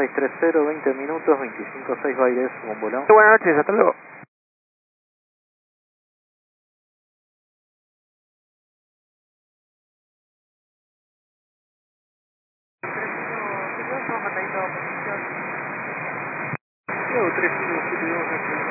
630, 20 minutos, 25-6 Baires, Bombolón. Buenas noches, hasta luego. Yo, 3172,